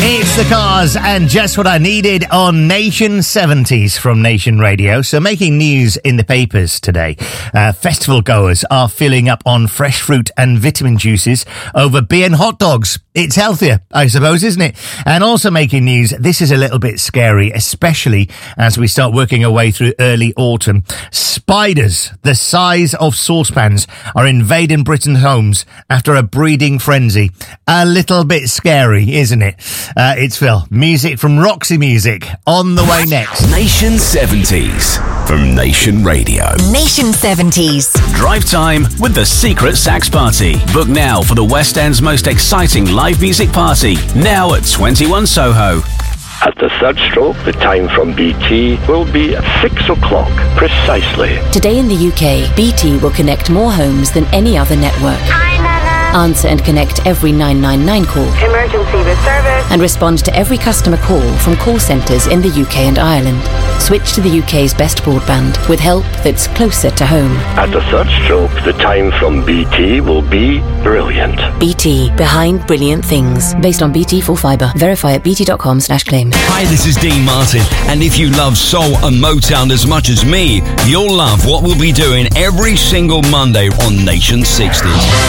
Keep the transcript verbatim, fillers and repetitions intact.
It's the Cars and Just What I Needed on Nation seventies from Nation Radio. So making news in the papers today. Uh, festival goers are filling up on fresh fruit and vitamin juices over beer and hot dogs. It's healthier, I suppose, isn't it? And also making news, this is a little bit scary, especially as we start working our way through early autumn. Spiders the size of saucepans are invading Britain's homes after a breeding frenzy. A little bit scary, isn't it? Uh, it's Phil. Music from Roxy Music on the way next. Nation seventies from Nation Radio. Nation seventies. Drive time with the Secret Sax Party. Book now for the West End's most exciting live music party. Now at twenty-one Soho. At the third stroke, the time from B T will be at six o'clock precisely. Today in the U K, B T will connect more homes than any other network. Hi, Nana. Answer and connect every nine nine nine call. Emergency with service. And respond to every customer call from call centres in the U K and Ireland. Switch to the U K's best broadband with help that's closer to home. At the third stroke, the time from B T will be brilliant. B T, behind brilliant things. Based on B T full fibre. Verify at bt.com slash claim. Hi, this is Dean Martin, and if you love soul and Motown as much as me, you'll love what we'll be doing every single Monday on Nation sixties.